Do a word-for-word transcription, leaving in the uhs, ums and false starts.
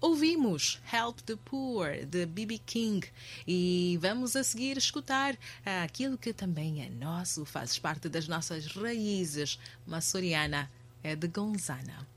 ouvimos Help the Poor, de B B King, e vamos a seguir escutar aquilo que também é nosso, faz parte das nossas raízes, uma açoriana, é de Gonzana.